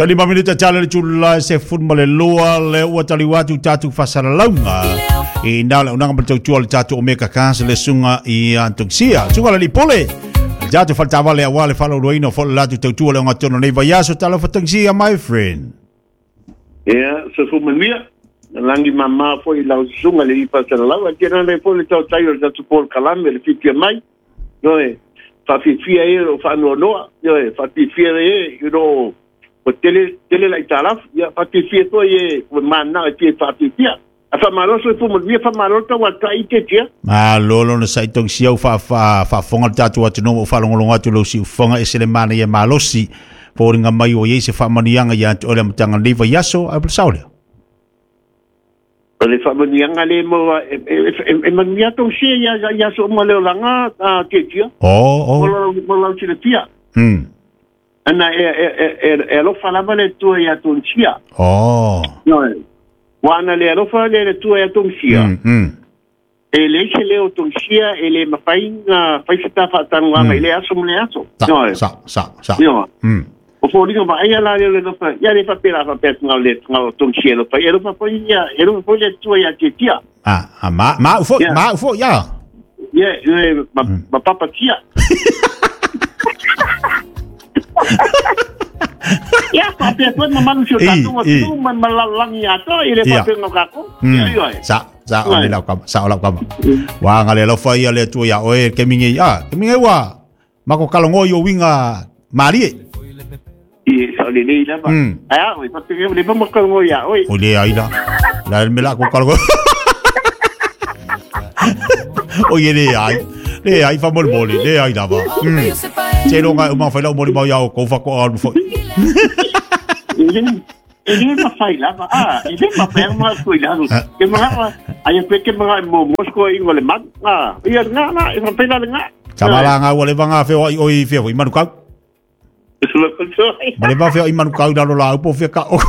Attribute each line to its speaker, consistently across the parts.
Speaker 1: 5 minuta tala le tula se fun le loa le ua tali watu tatu fasara launga I nala unanga matau tua le tatu o meka kasa le sunga I Antongsia sunga le lipole tatu faltawa le awale falo roino fo le latu tau tua le onga tono nei vaiaso tala fatangsia my friend
Speaker 2: se fumanuia langi mama fo I lau sunga le fasara launga tena le po le tau tayo le tatu por kalame le fitia mai noe fafifia o fano noa noe fafifia you know o tele la italaf ya fafifia to ye mana te fafifia afa malo so fu mo via fa malo to wa tai te tia
Speaker 1: lolo na sai tong sia fa fonga tatu atu no fa longo atu lo si fonga esele mana ye malosi por nga mai o ye se fa manianga ya to le mtanga liva yaso a saule
Speaker 2: le fa manianga le mo e mania tong sia ya so mo le langa te tia mo lo si le tia ana lo falava le tua ya tonsia no wana le lo fa le tua ya tonsia ele se le tonsia ele mafainga faisita fa tanwa ele aso le aso no
Speaker 1: sa
Speaker 2: no o fori no vai ala le no fa ya le fa pera fa pet no le no tonsia lo fa ele fa poia ele fa le tua ya tia
Speaker 1: ma ufo ya
Speaker 2: ma papa tia ya pape pun memang sudah tu melalangi atau ile pape ngakaku
Speaker 1: sa ole la kam wa ngale lo fa ya le tu ya oe keminge wa mako kalongo yo winga mari
Speaker 2: so le la ba aya we pape le ba mako kalongo ya oi
Speaker 1: ole ai la mela ko kalongo oye le ai fa mol le ai da ba se lo nga uma fa la mol ba ya ko fa ko al fo
Speaker 2: ele ma fai la ba ele ma perma ko ila ke ma ai pe ke ma mo ko ingole ma ia na e fa pena nga
Speaker 1: kamala nga wole vanga fe oi fe i manuka Male ba fe i manuka da lo la po fe ka o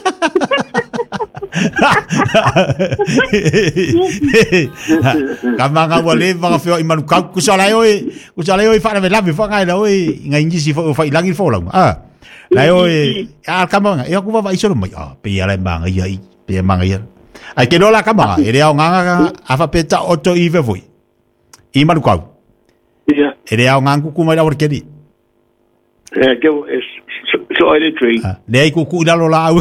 Speaker 1: Kamanga wale vanga fe i manuka kusala oi fa na la fa nga la oi nga ingi fa ilangi fo la la oi kamanga e ku va iso mai pe ya la manga ia pe manga ia ai ke no la kamanga e rea nga afa peta oto i ve voi i manuka
Speaker 2: ia
Speaker 1: e rea nga ku mai la workedi
Speaker 2: que so ele tree
Speaker 1: le ai ku la lo la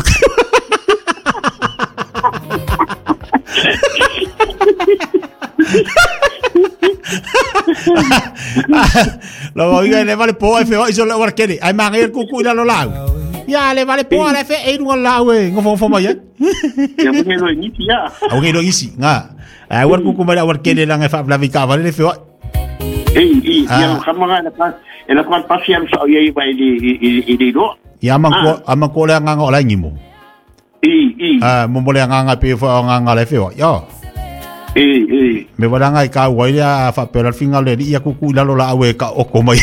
Speaker 1: lo oiga le vale po fe iso la workedi ai manga el ku la lo la ya le vale po le fe e no la we ngo fo mai ya
Speaker 2: me lo inici ya
Speaker 1: o que lo isi nga ai war ku mai la workedi la nga fa la vika vale le fe
Speaker 2: ya kamanga ela kwa pasiam so ye vai di do
Speaker 1: ya manko le nga ngola ngimo mo mo le nga pe fo nga le fe ya me wala nga ka wa ya fa pero al final le ia ku la lo la we ka o ko mai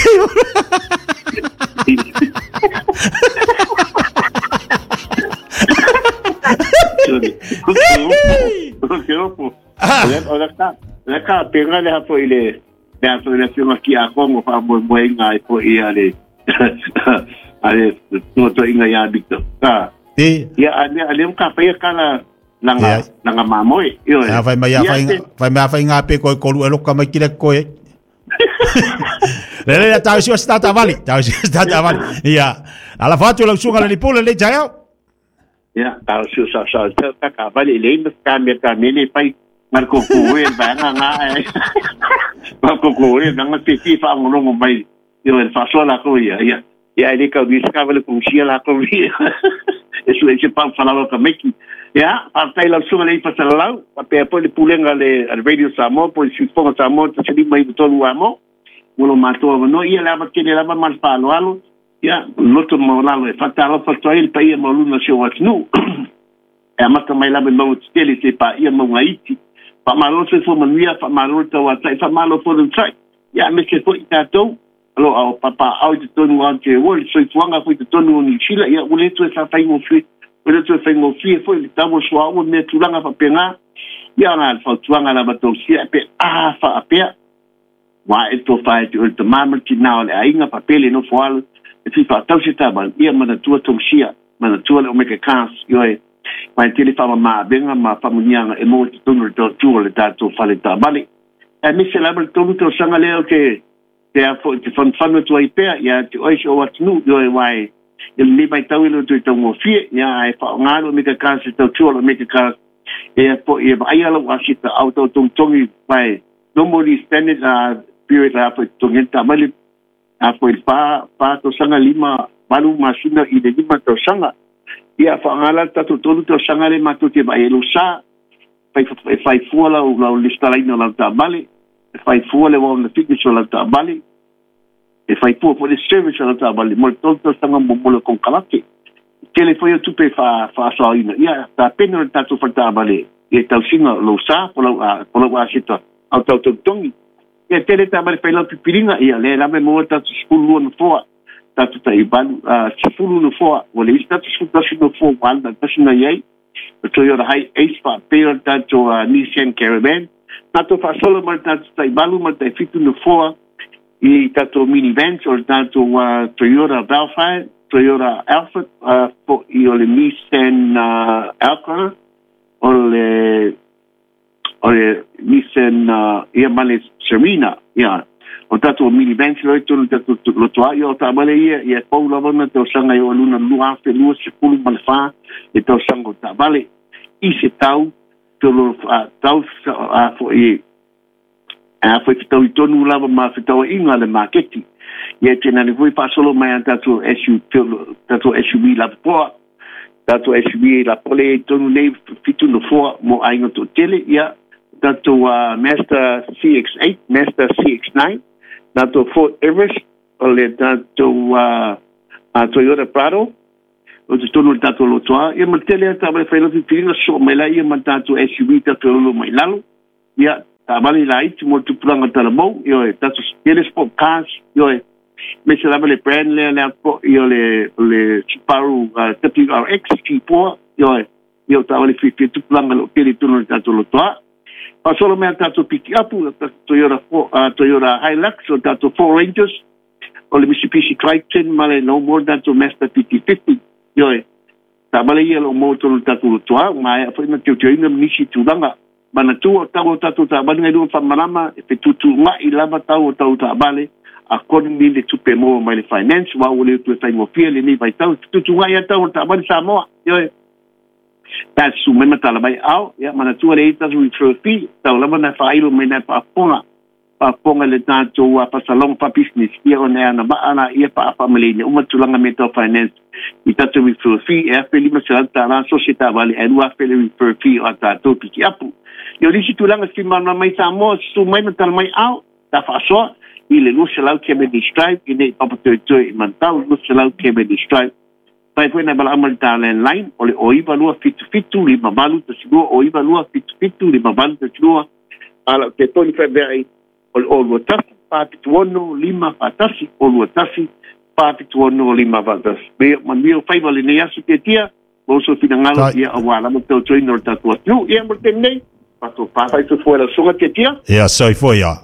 Speaker 2: la ka pega le hapo ile ya so le fiona ki a kongo fa mo nga po ia le ale to inga ya Victor ya ale ka pa kala nanga mamoi yo
Speaker 1: vai mai nga pe ko lu elo ka mai kile ko le ta si sta vali ya ala fatu la sunga le pole le jaya
Speaker 2: ya ta si sa ka vali le ka me pai Marco Coe ba nga Marco Coe nga piti fa ngolo mai yo el faso la ko ya ele ka biscava le con sia la ko eso es pa falava ka meki ya partai la suma le pa sala pa po le pulenga le radio samo po si fonga samo se di mai to lu amo uno mato no ia la ba kene la ba mal palo alo ya no to mo la le fatalo fatto il paese mo lu no se wat nu e ma to mai la be no steli se pa ia mo ngaiti pa malo se fo mania pa malo to wa sai pa malo fo den sai ya me se fo itato alo au papa au de tonu ante wo so fuanga fo de tonu ni chila ya ule to sa fai mo fi ule to fai mo fi fo le tamo so au me tulanga pa penga ya na fo tuanga la bato si pe fa pe wa eto fa te ultima mama ki na le ainga papele no fo al e fi fa tau se taba ia mana tua tong sia tu le o me ke kas yo e mai tele fa ma benga ma fa munyanga e mo tu no tu le tato fale ta bali e mi se la bel tu to sanga le ke te a fo te fan tu ai pe ya te oi o wat nu yo e wai il ni mai tau lo tu to mo fie ya ai fa ngalo me ke kas tu lo me ke kas e po e ai ala wasita auto tongi pai no mori standard period la po tongenta mali a po il pa to sanga lima balu masina i de lima to sanga ia fa ngala tatu to sanga le matu te ba elo sa fai fuola o la lista ina la tabale fai fuola o la fitness la tabale e fai po le service la tabale mo to sanga mo con calate que le foi tu pe fa so ina ia ta pena tatu fa tabale e tau singa lo sa po la wasita auto tongi e tele tabale fai la pipiringa ia le la me mo tatu skulu no fo tatu tai ban sifulu no fo o le tatu skulu no fo wanda tasina yai to your high ace pa pero tatu Nissan Caravan tatu fa solo mar tatu tai balu mar tai fitu no fo i tatu minivan o tatu Toyota Valkyrie Toyota Alpha for le Nissan Alcona o le Nissan male Serena ia o tatu minivan lo tatu lo toa yo ta male ia po la bona to sanga yo luna lua fe lua se pulu malfa e to sanga ta vale i se tau to lo tau fo fo to tonu lava ma fe tau inga le marketi ia tena le voi pa solo mai tatu SUV la po tatu SUV la pole tonu nei fitu no fo mo ainga to tele ia tatu Mazda CX-8 Mazda CX-9 tatu Ford Everest o le tatu Toyota Prado o te tonu tatu lo toa ia ma tele ta mai fai fitina so mai la ia ma tatu SUV tatu lo mai lalo ia ta mali la itu mo tu planga tala mo yo tatu tele sport cars yo me se la le brand le Subaru WRX T4 yo ta mali tu planga lo tele tonu tatu lo toa pa solo me tatu pick up Toyota Hilux o tatu Ford Rangers o le Mitsubishi Triton male no more than to Mazda PT50 yo ta male ia lo mo tonu tatu lo toa mai fa na teu ina nisi tulanga mana tu tatu ta bani ngai fa marama e tu mai lava tau ta bale accordingly le tu pe mo mai finance wa o le tu fa mo fiele ni vai tau tu ngai tau ta bani sa mo yo that's so mena tala mai au ya mana tu le ita refer fee tau lama na failo mai na pa ponga le tanto pa salong pa business ia ona na ba ana ia pa family ni uma tulanga metal finance ita tu refer fee e pe lima sa ta la societa vale e lua pe refer fee o ta to piki apu yo disi tulanga si mana mai sa mo su mai tala mai au ta fa so ile lu se lau ke me district ine pa to mantau lu se lau ke me district pai foi na bala amal tala line ole oiva lua fitu lima balu te sigua oiva lua fitu lima balu te sigua ala te toni february o tasi pa pituono lima patasi o tasi pa pituono lima patasi me man mio fai vale ne asu te tia o so finangalo ia awala mo te trainer tatu atu ia mo te nei pato pa fai tu fora so te tia
Speaker 1: ia sai foi ia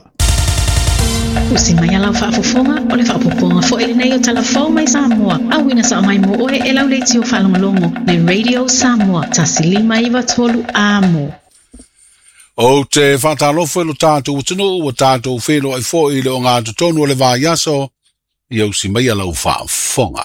Speaker 3: usi mai ala fa fofonga o le fa poponga fo ele nei o telefone mai Samoa au ina sa mai mo o e lau le tio falongo le Radio Samoa tasilima iwa tolu amo
Speaker 4: o te whatalofo lo tātou utinu o tātou whelo ai fo i le o ngā tutonu o le vāiaso i au si mai ala u whaafonga.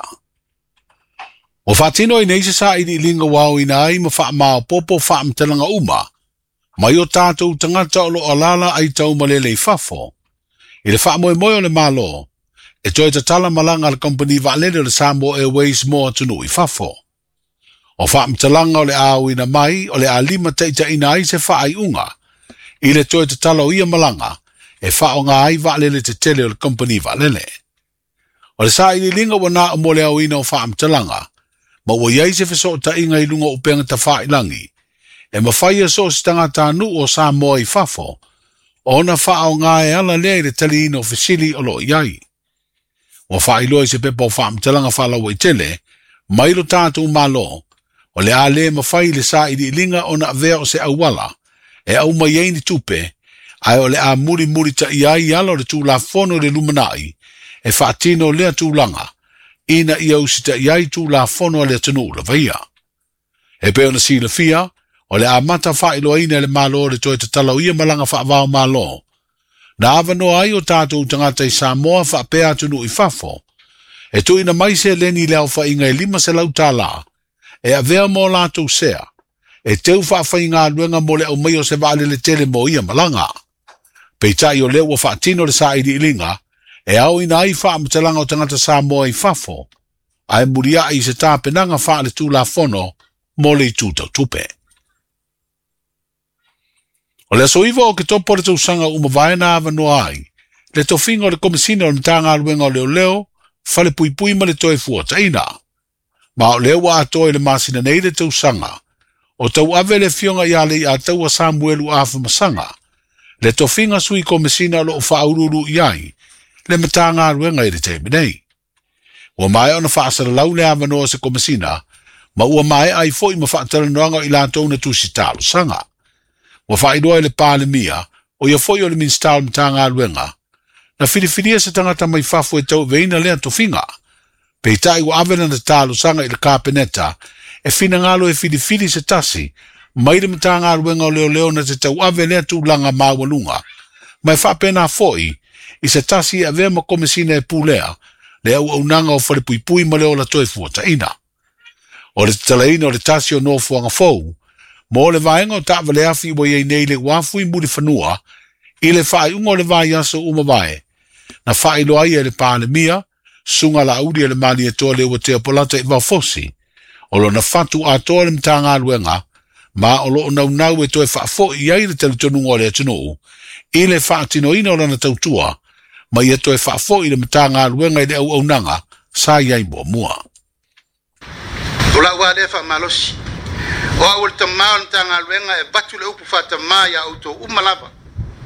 Speaker 4: O whaatino i neise sa i ni linga wau ina ai ma wha mao popo wha mtelanga uma mai o tātou tangata o lo alala ai tau malele i whafo i le wha moe moe o le malo e toi ta tala malanga le company vaalele o le Samoa Airways mo atunu i whafo. O wha mtalanga o le au ina mai o le alima teita ina ai se wha ai unga i le toi te tala o ia malanga e wha o ngā ai vaalele te tele o le company vaalele. O le sa ili linga wana o mole au ina o wha mtalanga ma ua iai se feso ta inga i lunga upenga ta wha ilangi e ma whaia so si tanga tānu o Samoa i whafo o na wha o ngā e ala lea i le tali ina o fesili o lo iai. O wha iloi se pepa o wha mtalanga wha lau i tele ma ilo tātou malo o le a le ma whai le sa ili linga o na vea o se awala e au mai ei ni tupe ai o le a muri ta iai ala o le tū la fono le lumanai e whaatino lea tūlanga ina ia usita iai tu la fono le tunu la vaia. E pe ona sila fia, o le amata whailo ina le malo le toi te talau ia malanga whaavao malo. Na avano ai o tātou tangata i Samoa whaapea tunu i fafo. E tu ina mai se leni leo wha inga 5 se lau tāla. E a vea mō lātou sea. E teu whaafai ngā luenga mo le au mai o se vale le tele mo ia malanga. Peitai o leo wa whaatino le sa iri ilinga, e au ina ai whaamutalanga o tangata Samoa i fafo. Ai muria i se tāpenanga wha le tū la fono mo le i tūtau tupe. O le soiva o ke topo le tausanga umawai na avanoa ai, le tofinga o le komisina o le tanga luenga o leo leo, fale pui pui ma le toe fuataina. Ma o leo wa atoe le masina nei le tausanga, o tau ave le fionga ia le a tau a Samuelu afa masanga, le tofinga sui komisina lo whaururu iai, le matanga luenga i le teme nei. Ua mai ona whaasara lau le avanoa se komisina, ma ua mai ai foi ma whaatara noanga i lātou na tusi talo sanga. Wa whaidoa le pāle mia, o ia foi o le minstau matanga luenga, na whiriwhiria se tangata mai whafo e tau veina lea tofinga. Peitai wa avena na talo sanga i le kāpeneta, e whina ngalo e whiriwhiri se tasi, mai le matanga luenga o leo leo na te tau ave lea tūlanga māwalunga, mai whapena foi, i se tasi e avea ma komisina e pūlea, le au nanga o whare pui pui ma leo la toi fuata ina. O le talaina o le tasi o nofuanga fou, mo le vaenga o ta'wa le afi wa iei nei le wafu i muri whanua, i le whai unga o le vai aso umawai, na whai loa ia le pāle mia, sunga la audi e le mali e toa le ua tea polata i waufosi, o lo na whatu a toa le mtanga luenga, ma o lo nau nau e toe whaafo i ai le teletonunga o le atunu, i le whaatino ina o lana tautua, ma i e toe whaafo i le mtanga luenga i le au nanga, sa iai mua.
Speaker 5: Tula ua le wha malosi. O awal tamau tanga luenga e batu le upu whata maa ya auto umalava.